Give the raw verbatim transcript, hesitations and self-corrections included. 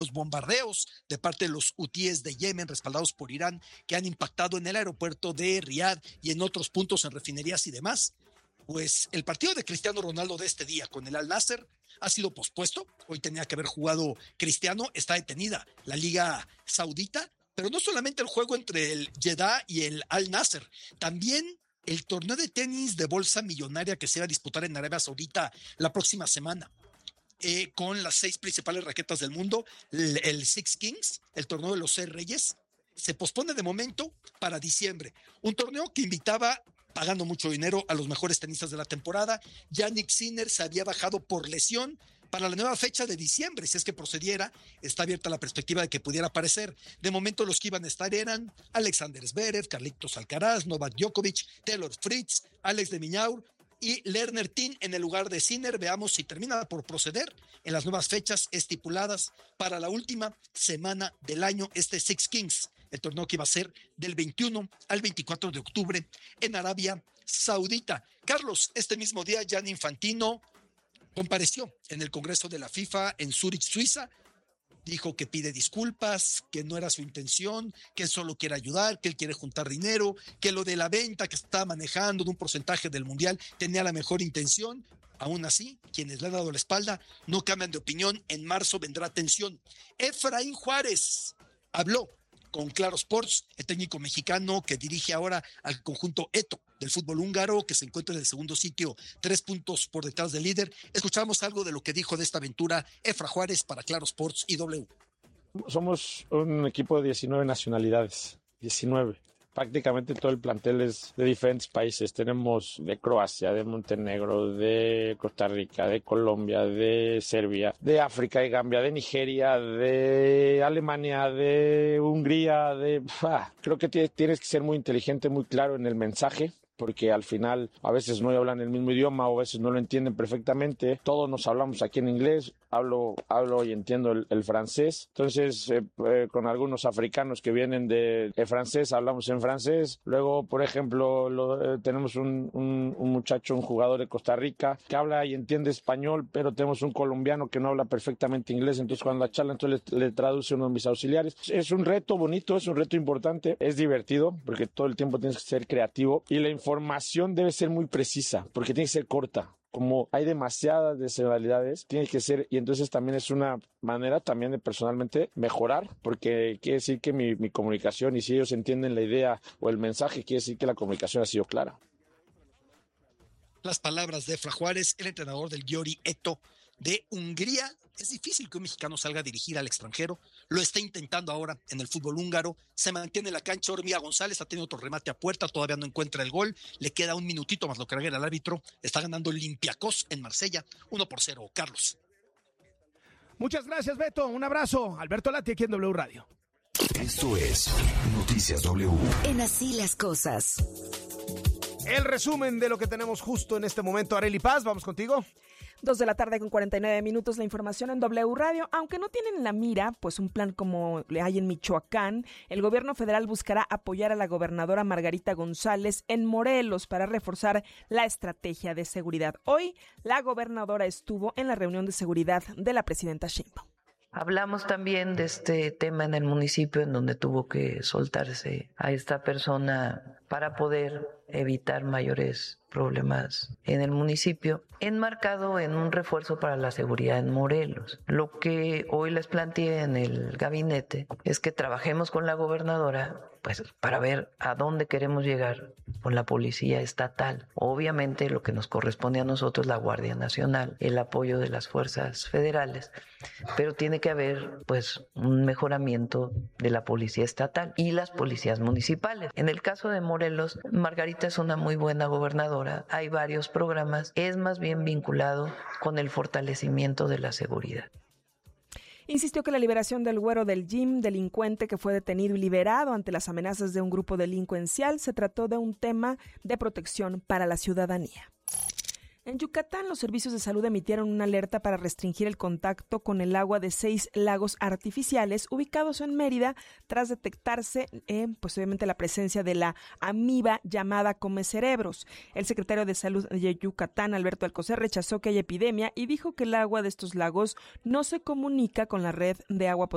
los bombardeos de parte de los hutíes de Yemen, respaldados por Irán, que han impactado en el aeropuerto de Riad y en otros puntos, en refinerías y demás. Pues el partido de Cristiano Ronaldo de este día con el Al Nassr ha sido pospuesto. Hoy tenía que haber jugado Cristiano, está detenida la Liga Saudita, pero no solamente el juego entre el Jeddah y el Al Nassr, también el torneo de tenis de bolsa millonaria que se va a disputar en Arabia Saudita la próxima semana. Eh, con las seis principales raquetas del mundo, el, el Six Kings, el torneo de los seis reyes, se pospone de momento para diciembre. Un torneo que invitaba, pagando mucho dinero, a los mejores tenistas de la temporada. Jannik Sinner se había bajado por lesión. Para la nueva fecha de diciembre, si es que procediera, está abierta la perspectiva de que pudiera aparecer. De momento los que iban a estar eran Alexander Zverev, Carlitos Alcaraz, Novak Djokovic, Taylor Fritz, Alex de Minaur y Lerner Tin en el lugar de Sinner. Veamos si termina por proceder en las nuevas fechas estipuladas para la última semana del año, este Six Kings, el torneo que iba a ser del veintiuno al veinticuatro de octubre en Arabia Saudita. Carlos, este mismo día Gianni Infantino compareció en el Congreso de la FIFA en Zúrich, Suiza. Dijo que pide disculpas, que no era su intención, que él solo quiere ayudar, que él quiere juntar dinero, que lo de la venta que está manejando de un porcentaje del mundial tenía la mejor intención. Aún así, quienes le han dado la espalda no cambian de opinión. En marzo vendrá atención. Efraín Juárez habló con Claro Sports, el técnico mexicano que dirige ahora al conjunto Eto del fútbol húngaro, que se encuentra en el segundo sitio, tres puntos por detrás del líder. Escuchamos algo de lo que dijo de esta aventura Efra Juárez para Claro Sports y W. Somos un equipo de diecinueve nacionalidades, diecinueve. Prácticamente todo el plantel es de diferentes países. Tenemos de Croacia, de Montenegro, de Costa Rica, de Colombia, de Serbia, de África, de Gambia, de Nigeria, de Alemania, de Hungría, de... Ah, creo que tienes que ser muy inteligente, muy claro en el mensaje, porque al final a veces no hablan el mismo idioma o a veces no lo entienden perfectamente. Todos nos hablamos aquí en inglés, hablo, hablo y entiendo el, el francés. Entonces, eh, eh, con algunos africanos que vienen de, de francés, hablamos en francés. Luego, por ejemplo, lo, eh, tenemos un, un, un muchacho, un jugador de Costa Rica, que habla y entiende español, pero tenemos un colombiano que no habla perfectamente inglés. Entonces, cuando la charla, entonces le, le traduce uno de mis auxiliares. Es un reto bonito, es un reto importante, es divertido, porque todo el tiempo tienes que ser creativo y la información información debe ser muy precisa, porque tiene que ser corta. Como hay demasiadas desigualdades, tiene que ser, y entonces también es una manera también de personalmente mejorar, porque quiere decir que mi, mi comunicación, y si ellos entienden la idea o el mensaje, quiere decir que la comunicación ha sido clara. Las palabras de Efra Juárez, el entrenador del Győri Eto de Hungría. Es difícil que un mexicano salga a dirigir al extranjero. Lo está intentando ahora en el fútbol húngaro. Se mantiene en la cancha. Hormiga González ha tenido otro remate a puerta. Todavía no encuentra el gol. Le queda un minutito más lo que haga el árbitro. Está ganando el Olympiacos en Marsella. uno por cero. Carlos. Muchas gracias, Beto. Un abrazo. Alberto Lati aquí en W Radio. Esto es Noticias W. En Así las Cosas. El resumen de lo que tenemos justo en este momento. Arely Paz, vamos contigo. Dos de la tarde con cuarenta y nueve minutos, la información en W Radio. Aunque no tienen en la mira, pues un plan como le hay en Michoacán, el gobierno federal buscará apoyar a la gobernadora Margarita González en Morelos para reforzar la estrategia de seguridad. Hoy, la gobernadora estuvo en la reunión de seguridad de la presidenta Sheinbaum. Hablamos también de este tema en el municipio en donde tuvo que soltarse a esta persona para poder evitar mayores problemas en el municipio, enmarcado en un refuerzo para la seguridad en Morelos. Lo que hoy les planteé en el gabinete es que trabajemos con la gobernadora pues para ver a dónde queremos llegar con la policía estatal. Obviamente lo que nos corresponde a nosotros, la Guardia Nacional, el apoyo de las fuerzas federales, pero tiene que haber pues un mejoramiento de la policía estatal y las policías municipales. En el caso de Morelos, Margarita es una muy buena gobernadora, hay varios programas, es más bien vinculado con el fortalecimiento de la seguridad. Insistió que la liberación del güero del Jim, delincuente que fue detenido y liberado ante las amenazas de un grupo delincuencial, se trató de un tema de protección para la ciudadanía. En Yucatán, los servicios de salud emitieron una alerta para restringir el contacto con el agua de seis lagos artificiales ubicados en Mérida tras detectarse, eh, pues obviamente, la presencia de la amiba llamada comecerebros. El secretario de Salud de Yucatán, Alberto Alcocer, rechazó que hay epidemia y dijo que el agua de estos lagos no se comunica con la red de agua potable